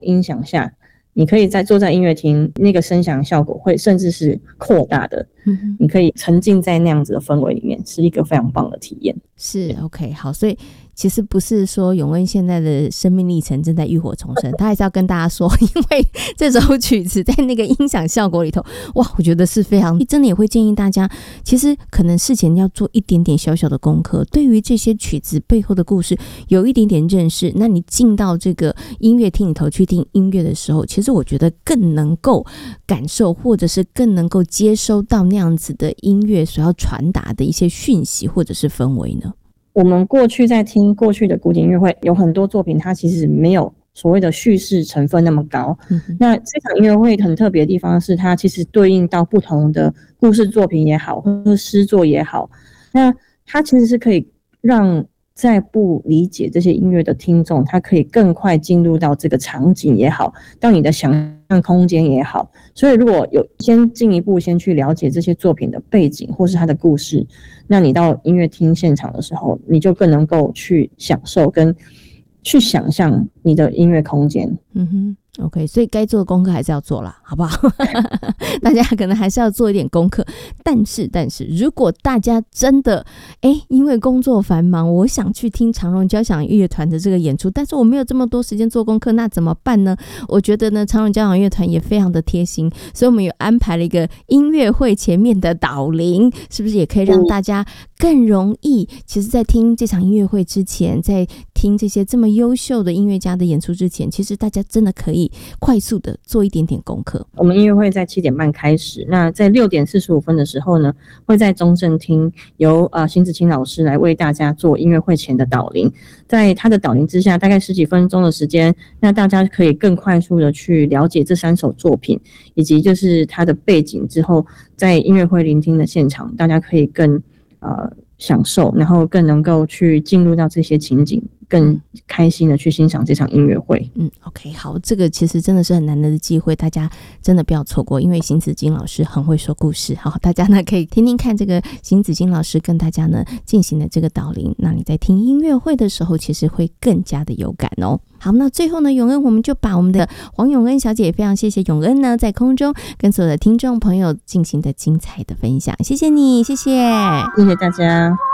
音响下，你可以坐在音乐厅，那个声响效果会甚至是扩大的，你可以沉浸在那样子的氛围里面，是一个非常棒的体验。 是 OK 好，所以其实不是说永恩现在的生命历程正在浴火重生，他还是要跟大家说，因为这首曲子在那个音响效果里头，哇，我觉得是非常真的，也会建议大家，其实可能事前要做一点点小小的功课，对于这些曲子背后的故事有一点点认识，那你进到这个音乐厅里头去听音乐的时候，其实我觉得更能够感受，或者是更能够接收到那样子的音乐所要传达的一些讯息或者是氛围呢。 我们过去在听过去的古典音乐会，有很多作品它其实没有所谓的叙事成分那么高，那这场音乐会很特别的地方是它其实对应到不同的故事作品也好，或者诗作也好，那它其实是可以让在不理解这些音乐的听众，他可以更快进入到这个场景也好，到你的想象空间也好，所以如果有先进一步先去了解这些作品的背景或是它的故事，那你到音乐厅现场的时候，你就更能够去享受跟去想象你的音乐空间。 OK， 所以该做的功课还是要做啦，好不好？大家可能还是要做一点功课，但是如果大家真的因为工作繁忙，我想去听长荣交响乐团的这个演出，但是我没有这么多时间做功课，那怎么办呢？我觉得呢，长荣交响乐团也非常的贴心，所以我们有安排了一个音乐会前面的导聆，是不是也可以让大家更容易，其实在听这场音乐会之前，在听这些这么优秀的音乐家的演出之前，其实大家真的可以快速的做一点点功课。我们音乐会在7点半开始，那在6点45分的时候呢，会在中正厅由邢子清老师来为大家做音乐会前的导聆，在他的导聆之下，大概10几分钟的时间，那大家可以更快速的去了解这3首作品，以及就是它的背景之后，在音乐会聆听的现场，大家可以更享受，然后更能够去进入到这些情景，更开心的去欣赏这场音乐会。 OK， 好，这个其实真的是很难得的机会，大家真的不要错过，因为邢子金老师很会说故事。好，大家呢可以听听看这个邢子金老师跟大家呢进行的这个导聆，那你在听音乐会的时候，其实会更加的有感哦。好，那最后呢，永恩我们就把我们的黄永恩小姐，也非常谢谢永恩呢在空中跟所有的听众朋友进行的精彩的分享，谢谢你，谢谢大家。